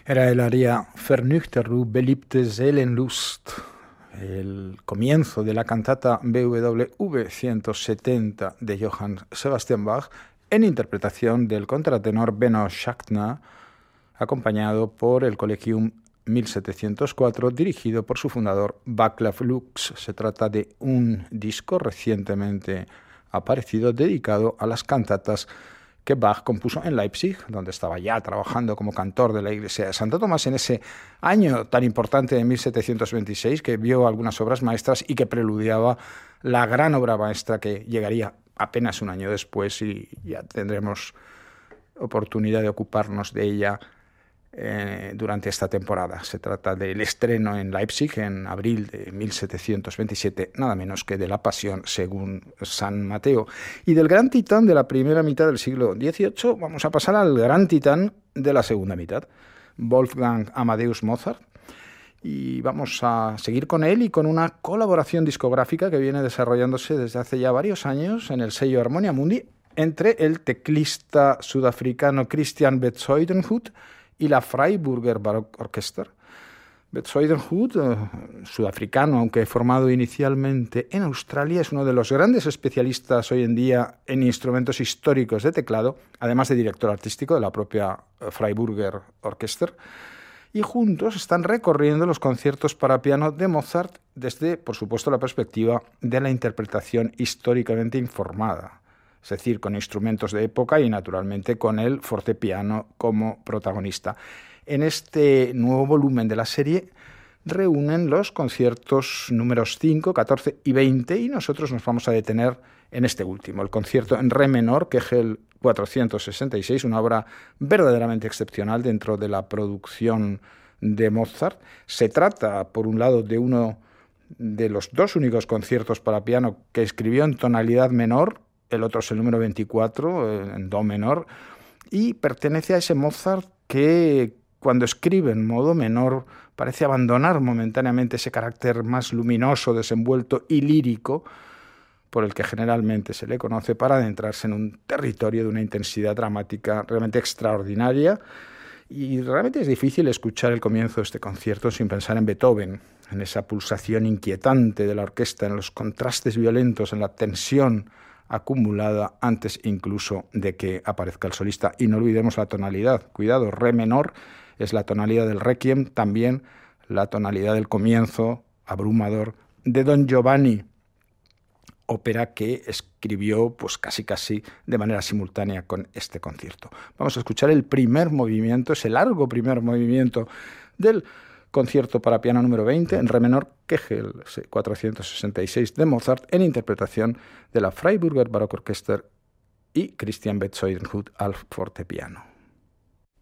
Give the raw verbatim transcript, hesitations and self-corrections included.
Era el aria Vernüchterte beliebte Seelenlust, el comienzo de la cantata B W V ciento setenta de Johann Sebastian Bach, en interpretación del contratenor Benno Schachtner, acompañado por el Collegium mil setecientos cuatro, dirigido por su fundador Václav Lux. Se trata de un disco recientemente aparecido dedicado a las cantatas que Bach compuso en Leipzig, donde estaba ya trabajando como cantor de la iglesia de Santo Tomás en ese año tan importante de mil setecientos veintiséis, que vio algunas obras maestras y que preludiaba la gran obra maestra que llegaría apenas un año después, y ya tendremos oportunidad de ocuparnos de ella eh, durante esta temporada. Se trata del estreno en Leipzig en abril de mil setecientos veintisiete, nada menos que de la Pasión según San Mateo. Y del gran titán de la primera mitad del siglo dieciocho vamos a pasar al gran titán de la segunda mitad, Wolfgang Amadeus Mozart. Y vamos a seguir con él y con una colaboración discográfica que viene desarrollándose desde hace ya varios años en el sello Harmonia Mundi entre el teclista sudafricano Christian Bezuidenhout y la Freiburger Baroque Orchester. Bezuidenhout, eh, sudafricano, aunque formado inicialmente en Australia, es uno de los grandes especialistas hoy en día en instrumentos históricos de teclado, además de director artístico de la propia Freiburger Orchester. Y juntos están recorriendo los conciertos para piano de Mozart desde, por supuesto, la perspectiva de la interpretación históricamente informada, es decir, con instrumentos de época y, naturalmente, con el fortepiano como protagonista. En este nuevo volumen de la serie reúnen los conciertos números cinco, catorce y veinte, y nosotros nos vamos a detener en este último, el concierto en re menor, Kegel cuatrocientos sesenta y seis, una obra verdaderamente excepcional dentro de la producción de Mozart. Se trata, por un lado, de uno de los dos únicos conciertos para piano que escribió en tonalidad menor, el otro es el número veinticuatro, en do menor, y pertenece a ese Mozart que, cuando escribe en modo menor, parece abandonar momentáneamente ese carácter más luminoso, desenvuelto y lírico por el que generalmente se le conoce, para adentrarse en un territorio de una intensidad dramática realmente extraordinaria. Y realmente es difícil escuchar el comienzo de este concierto sin pensar en Beethoven, en esa pulsación inquietante de la orquesta, en los contrastes violentos, en la tensión acumulada antes incluso de que aparezca el solista. Y no olvidemos la tonalidad. Cuidado, re menor es la tonalidad del Requiem, también la tonalidad del comienzo abrumador de Don Giovanni, ópera que escribió pues casi casi de manera simultánea con este concierto. Vamos a escuchar el primer movimiento, ese largo primer movimiento del concierto para piano número veinte en re menor, Kegel cuatrocientos sesenta y seis de Mozart, en interpretación de la Freiburger Baroque Orchester y Christian Bezuidenhout al fortepiano.